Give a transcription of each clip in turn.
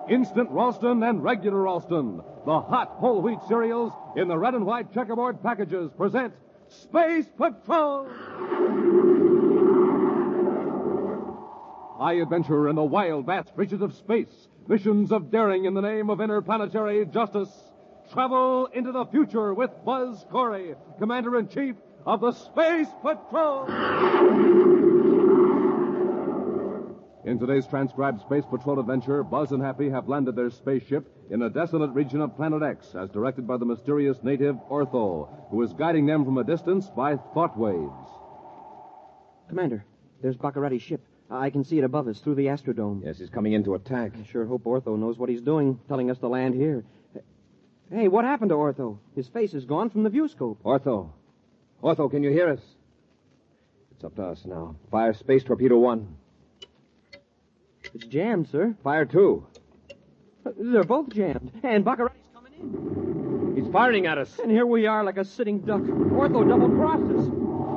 Instant Ralston and regular Ralston, the hot whole wheat cereals in the red and white checkerboard packages, present Space Patrol! High adventure in the wild, vast reaches of space. Missions of daring in the name of interplanetary justice. Travel into the future with Buzz Corey, Commander-in-Chief of the Space Patrol. In today's transcribed Space Patrol adventure, Buzz and Happy have landed their spaceship in a desolate region of Planet X, as directed by the mysterious native Ortho, who is guiding them from a distance by thought waves. Commander, there's Baccarati's ship. I can see it above us through the Astrodome. Yes, he's coming in to attack. I sure hope Ortho knows what he's doing, telling us to land here. Hey, what happened to Ortho? His face is gone from the viewscope. Ortho, can you hear us? It's up to us now. Fire Space Torpedo 1. It's jammed, sir. Fire 2. They're both jammed. And Baccarati's coming in. He's firing at us. And here we are like a sitting duck. Ortho double-crossed us.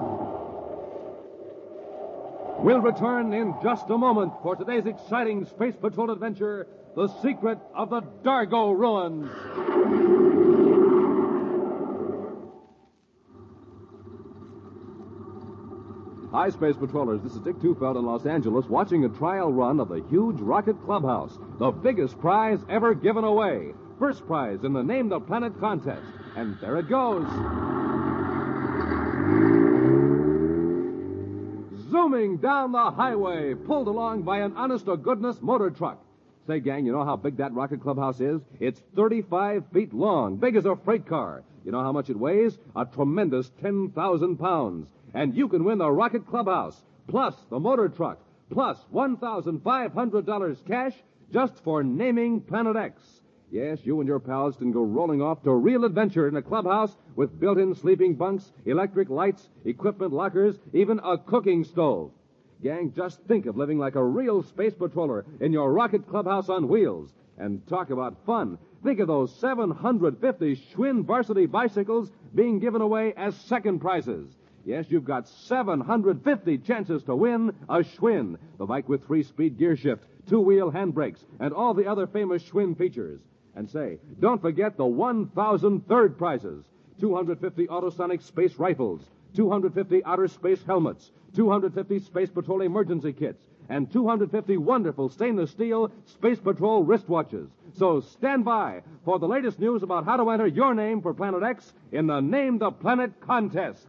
We'll return in just a moment for today's exciting Space Patrol adventure, The Secret of the Dargo Ruins. Hi, Space Patrollers. This is Dick Tufeld in Los Angeles watching a trial run of the huge Rocket Clubhouse, the biggest prize ever given away. First prize in the Name the Planet contest. And there it goes. Zooming down the highway, pulled along by an honest-to-goodness motor truck. Say, gang, you know how big that Rocket Clubhouse is? It's 35 feet long, big as a freight car. You know how much it weighs? A tremendous 10,000 pounds. And you can win the Rocket Clubhouse, plus the motor truck, plus $1,500 cash just for naming Planet X. Yes, you and your pals can go rolling off to real adventure in a clubhouse with built-in sleeping bunks, electric lights, equipment lockers, even a cooking stove. Gang, just think of living like a real space patroller in your Rocket Clubhouse on wheels. And talk about fun. Think of those 750 Schwinn varsity bicycles being given away as second prizes. Yes, you've got 750 chances to win a Schwinn, the bike with 3-speed gear shift, 2-wheel handbrakes, and all the other famous Schwinn features. And say, don't forget the 1,000 third prizes. 250 Autosonic space rifles, 250 outer space helmets, 250 Space Patrol emergency kits, and 250 wonderful stainless steel Space Patrol wristwatches. So stand by for the latest news about how to enter your name for Planet X in the Name the Planet contest.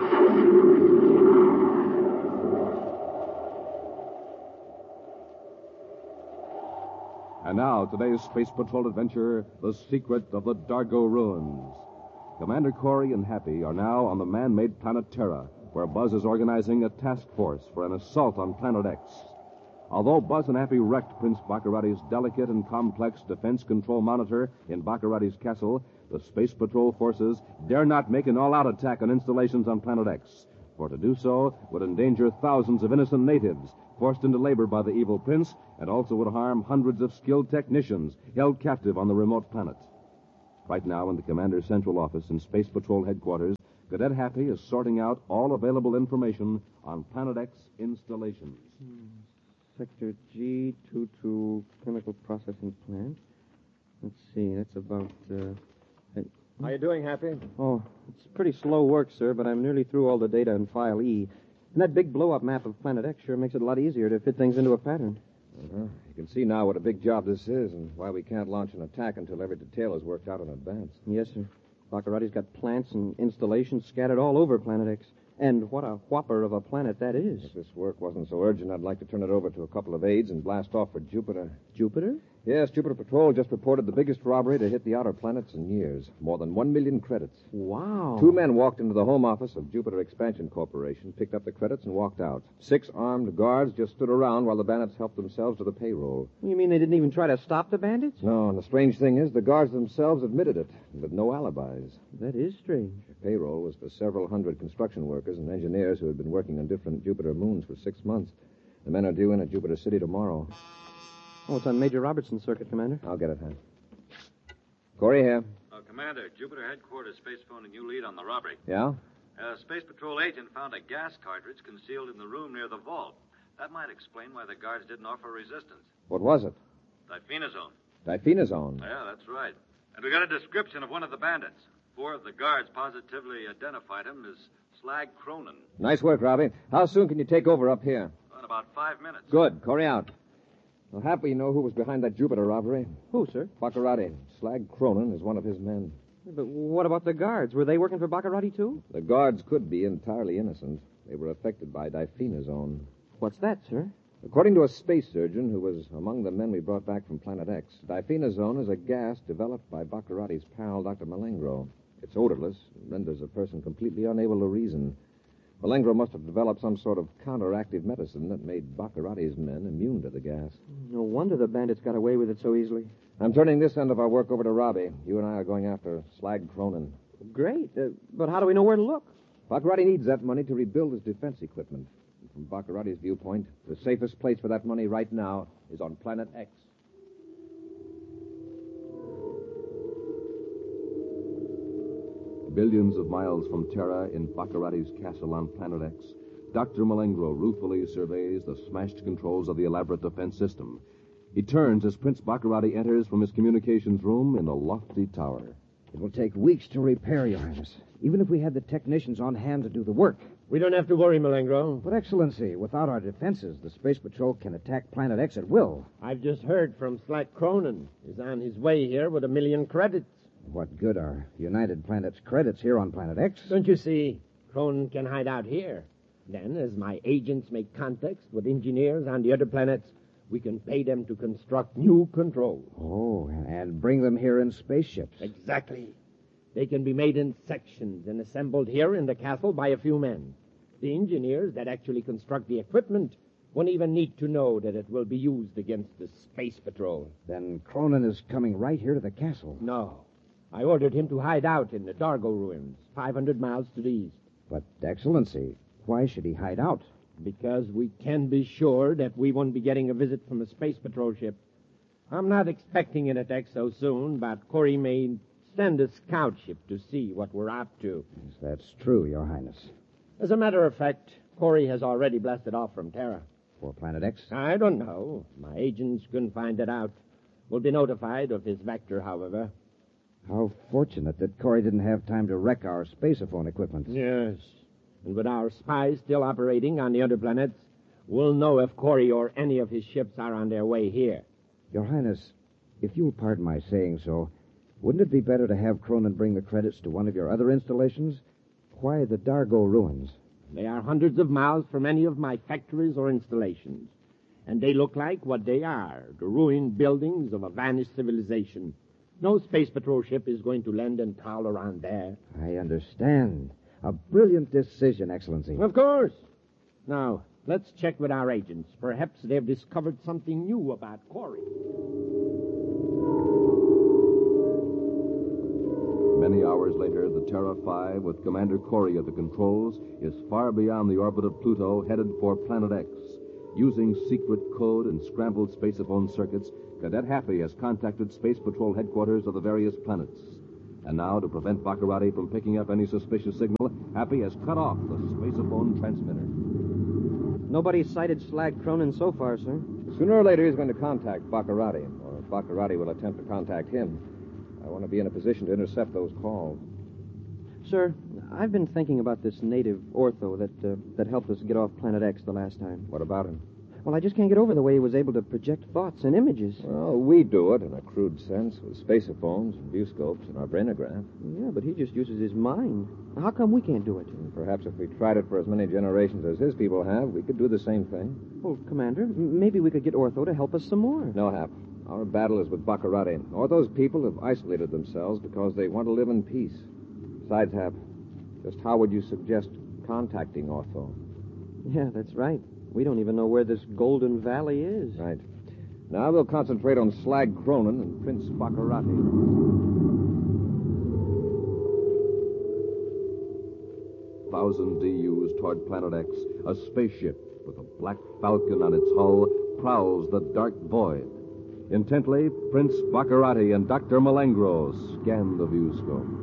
And now, today's Space Patrol adventure, The Secret of the Dargo Ruins. Commander Corey and Happy are now on the man-made planet Terra, where Buzz is organizing a task force for an assault on Planet X. Although Buzz and Happy wrecked Prince Baccarati's delicate and complex defense control monitor in Baccarati's castle, the Space Patrol forces dare not make an all-out attack on installations on Planet X, for to do so would endanger thousands of innocent natives forced into labor by the evil prince, and also would harm hundreds of skilled technicians held captive on the remote planet. Right now, in the Commander's central office in Space Patrol headquarters, Cadet Happy is sorting out all available information on Planet X installations. Sector G22 chemical processing plant. Let's see, that's about, How you doing, Happy? Oh, it's pretty slow work, sir, but I'm nearly through all the data in File E. And that big blow-up map of Planet X sure makes it a lot easier to fit things into a pattern. You can see now what a big job this is and why we can't launch an attack until every detail is worked out in advance. Yes, sir. Baccarati's got plants and installations scattered all over Planet X. And what a whopper of a planet that is. If this work wasn't so urgent, I'd like to turn it over to a couple of aides and blast off for Jupiter. Jupiter? Yes, Jupiter Patrol just reported the biggest robbery to hit the outer planets in years. More than 1 million credits. Wow. 2 men walked into the home office of Jupiter Expansion Corporation, picked up the credits, and walked out. 6 armed guards just stood around while the bandits helped themselves to the payroll. You mean they didn't even try to stop the bandits? No, and the strange thing is the guards themselves admitted it, with no alibis. That is strange. The payroll was for several hundred construction workers and engineers who had been working on different Jupiter moons for 6 months. The men are due in at Jupiter City tomorrow. Oh, it's on Major Robertson's circuit, Commander. I'll get it, Hank. Corey here. Commander, Jupiter headquarters space phone a new lead on the robbery. Yeah? A Space Patrol agent found a gas cartridge concealed in the room near the vault. That might explain why the guards didn't offer resistance. What was it? Diphenazone. Diphenazone. Yeah, that's right. And we got a description of one of the bandits. 4 of the guards positively identified him as Slag Cronin. Nice work, Robbie. How soon can you take over up here? In about 5 minutes. Good. Corey out. Well, happy you know who was behind that Jupiter robbery. Who, sir? Baccarati. Slag Cronin is one of his men. But what about the guards? Were they working for Baccarati, too? The guards could be entirely innocent. They were affected by diphenazone. What's that, sir? According to a space surgeon who was among the men we brought back from Planet X, diphenazone is a gas developed by Baccarati's pal, Dr. Malengro. It's odorless and renders a person completely unable to reason. Malengro must have developed some sort of counteractive medicine that made Baccarati's men immune to the gas. No wonder the bandits got away with it so easily. I'm turning this end of our work over to Robbie. You and I are going after Slag Cronin. Great. But how do we know where to look? Baccarati needs that money to rebuild his defense equipment. From Baccarati's viewpoint, the safest place for that money right now is on Planet X. Billions of miles from Terra in Baccarati's castle on Planet X, Dr. Malengro ruefully surveys the smashed controls of the elaborate defense system. He turns as Prince Baccarati enters from his communications room in a lofty tower. It will take weeks to repair, Your Highness, even if we had the technicians on hand to do the work. We don't have to worry, Malengro. But, Excellency, without our defenses, the Space Patrol can attack Planet X at will. I've just heard from Slag Cronin. He's on his way here with 1 million credits. What good are United Planets credits here on Planet X? Don't you see? Cronin can hide out here. Then, as my agents make contacts with engineers on the other planets, we can pay them to construct new controls. Oh, and bring them here in spaceships. Exactly. They can be made in sections and assembled here in the castle by a few men. The engineers that actually construct the equipment won't even need to know that it will be used against the Space Patrol. Then Cronin is coming right here to the castle. No. I ordered him to hide out in the Dargo ruins, 500 miles to the east. But, Excellency, why should he hide out? Because we can be sure that we won't be getting a visit from a Space Patrol ship. I'm not expecting an attack so soon, but Corey may send a scout ship to see what we're up to. Yes, that's true, Your Highness. As a matter of fact, Corey has already blasted off from Terra. For Planet X? I don't know. My agents couldn't find it out. We'll be notified of his vector, however. How fortunate that Corey didn't have time to wreck our spaceophone equipment. Yes. And with our spies still operating on the other planets, we'll know if Corey or any of his ships are on their way here. Your Highness, if you'll pardon my saying so, wouldn't it be better to have Cronin bring the credits to one of your other installations? Why the Dargo ruins? They are hundreds of miles from any of my factories or installations. And they look like what they are, the ruined buildings of a vanished civilization. No Space Patrol ship is going to land and prowl around there. I understand. A brilliant decision, Excellency. Of course. Now, let's check with our agents. Perhaps they've discovered something new about Corey. Many hours later, the Terra 5, with Commander Corey at the controls, is far beyond the orbit of Pluto, headed for Planet X. Using secret code and scrambled spaceophone circuits, Cadet Happy has contacted Space Patrol headquarters of the various planets. And now, to prevent Baccarati from picking up any suspicious signal, Happy has cut off the spaceophone transmitter. Nobody's sighted Slag Cronin so far, sir. Sooner or later, he's going to contact Baccarati, or Baccarati will attempt to contact him. I want to be in a position to intercept those calls. Sir, I've been thinking about this native ortho that helped us get off Planet X the last time. What about him? Well, I just can't get over the way he was able to project thoughts and images. Well, we do it in a crude sense with spaceophones and viewscopes and our brainograph. Yeah, but he just uses his mind. How come we can't do it? Perhaps if we tried it for as many generations as his people have, we could do the same thing. Well, Commander, maybe we could get Ortho to help us some more. No, Hap. Our battle is with Baccarati. Or those people have isolated themselves because they want to live in peace. Besides, Hap, just how would you suggest contacting Ortho? Yeah, that's right. We don't even know where this Golden Valley is. Right. Now we'll concentrate on Slag Cronin and Prince Baccarati. 1,000 DUs toward Planet X, a spaceship with a black falcon on its hull prowls the dark void. Intently, Prince Baccarati and Dr. Malengro scan the viewscope.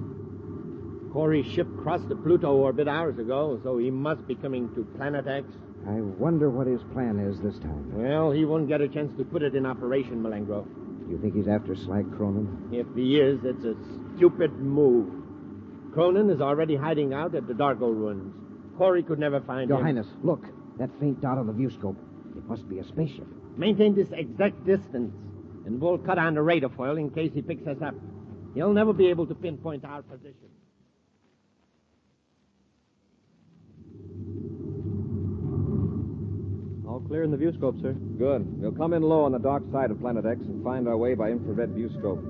Corey's ship crossed the Pluto orbit hours ago, so he must be coming to Planet X. I wonder what his plan is this time. Well, he won't get a chance to put it in operation, Malengro. You think he's after Slag Cronin? If he is, it's a stupid move. Cronin is already hiding out at the Dargo ruins. Corey could never find Your him. Highness, look. That faint dot on the view scope. It must be a spaceship. Maintain this exact distance, and we'll cut on the radar foil in case he picks us up. He'll never be able to pinpoint our position. All clear in the view scope, sir. Good. We'll come in low on the dark side of Planet X and find our way by infrared view scope.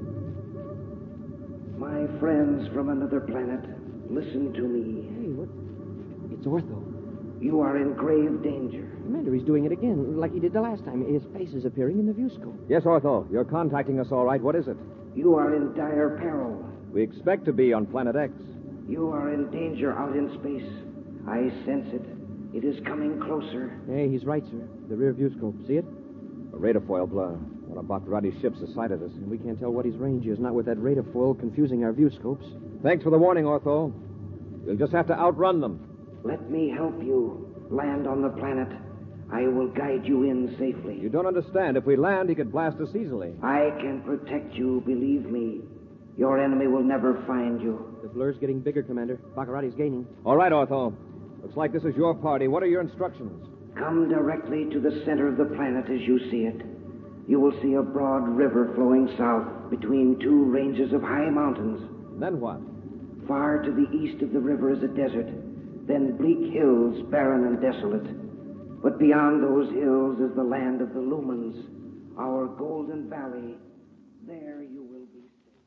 My friends from another planet, listen to me. Hey, what? It's Ortho. You are in grave danger. Commander, he's doing it again, like he did the last time. His face is appearing in the view scope. Yes, Ortho. You're contacting us all right. What is it? You are in dire peril. We expect to be on Planet X. You are in danger out in space. I sense it. It is coming closer. Hey, he's right, sir. The rear view scope. See it? A radar foil blur. One of Baccarati's ships has sighted us. And we can't tell what his range is, not with that radar foil confusing our view scopes. Thanks for the warning, Ortho. We'll just have to outrun them. Let me help you. Land on the planet. I will guide you in safely. You don't understand. If we land, he could blast us easily. I can protect you, believe me. Your enemy will never find you. The blur's getting bigger, Commander. Baccarati's gaining. All right, Ortho. Looks like this is your party. What are your instructions? Come directly to the center of the planet as you see it. You will see a broad river flowing south between two ranges of high mountains. Then what? Far to the east of the river is a desert, then bleak hills, barren and desolate. But beyond those hills is the land of the Lumens, our golden valley. There you will be safe.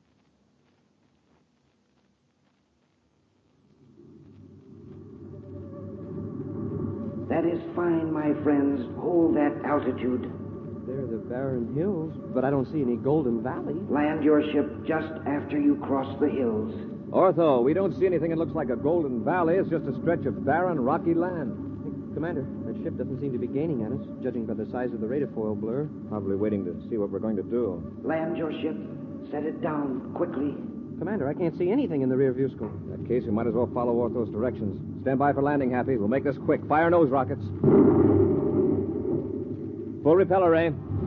That is fine, my friends. Hold that altitude. There are the barren hills, but I don't see any golden valley. Land your ship just after you cross the hills. Ortho, we don't see anything that looks like a golden valley. It's just a stretch of barren, rocky land. Hey, Commander, that ship doesn't seem to be gaining on us, judging by the size of the radar foil blur. Probably waiting to see what we're going to do. Land your ship. Set it down quickly. Commander, I can't see anything in the rear view scope. In that case, we might as well follow Ortho's directions. Stand by for landing, Happy. We'll make this quick. Fire nose rockets. Full repeller ray.